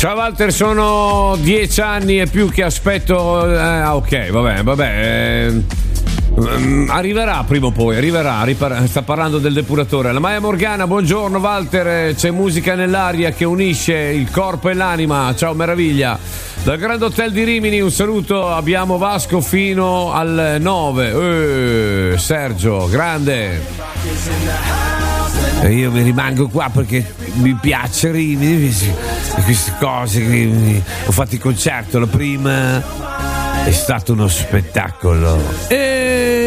Ciao Walter, sono 10 anni e più che aspetto. Ok, vabbè. Arriverà prima o poi, sta parlando del depuratore. La Maya Morgana, buongiorno Walter, c'è musica nell'aria che unisce il corpo e l'anima, ciao meraviglia. Dal Grand Hotel di Rimini un saluto, abbiamo Vasco fino al 9. Sergio, grande. E io mi rimango qua perché mi piace Rimini, queste cose, ho fatto il concerto, la prima è stato uno spettacolo.